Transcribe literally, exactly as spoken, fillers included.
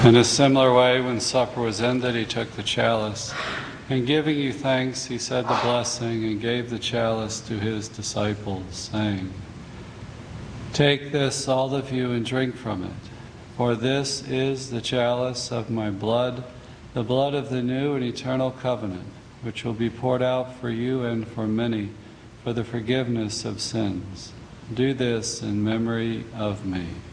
In a similar way, when supper was ended, he took the chalice, and giving you thanks, he said the blessing and gave the chalice to his disciples, saying, "Take this, all of you, and drink from it, for this is the chalice of my blood, the blood of the new and eternal covenant, which will be poured out for you and for many for the forgiveness of sins. Do this in memory of me."